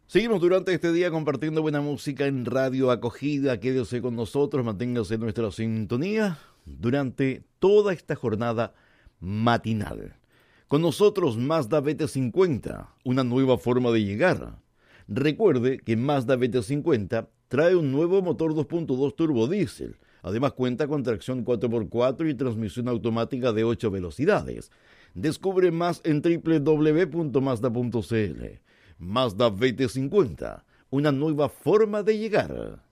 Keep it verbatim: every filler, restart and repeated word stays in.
Seguimos durante este día compartiendo buena música en Radio Acogida. Quédese con nosotros, manténgase en nuestra sintonía durante toda esta jornada matinal. Con nosotros Mazda B T cincuenta, una nueva forma de llegar. Recuerde que Mazda B T cincuenta trae un nuevo motor dos punto dos turbo diésel. Además cuenta con tracción cuatro por cuatro y transmisión automática de ocho velocidades. Descubre más en doble u doble u doble u punto mazda punto c l. Mazda B T cincuenta, una nueva forma de llegar.